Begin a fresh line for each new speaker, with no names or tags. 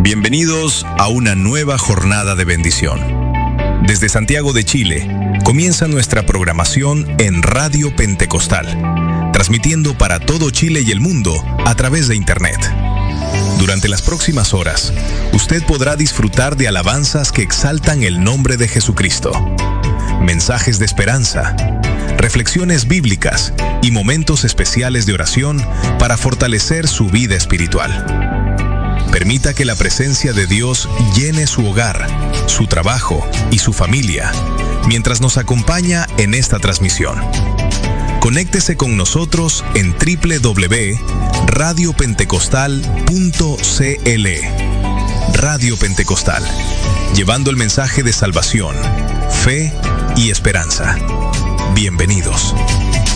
Bienvenidos a una nueva jornada de bendición. Desde Santiago de Chile, comienza nuestra programación en Radio Pentecostal, transmitiendo para todo Chile y el mundo a través de Internet. Durante las próximas horas, usted podrá disfrutar de alabanzas que exaltan el nombre de Jesucristo, mensajes de esperanza, reflexiones bíblicas y momentos especiales de oración para fortalecer su vida espiritual. Permita que la presencia de Dios llene su hogar, su trabajo y su familia, mientras nos acompaña en esta transmisión. Conéctese con nosotros en www.radiopentecostal.cl. Radio Pentecostal, llevando el mensaje de salvación, fe y esperanza. Bienvenidos.